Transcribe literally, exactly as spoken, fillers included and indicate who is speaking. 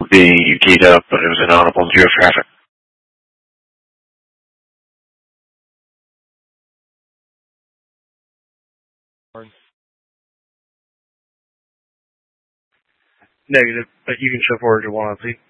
Speaker 1: would be you keyed up, but it was inaudible to your traffic.
Speaker 2: Negative, but you can show forward to one on Z.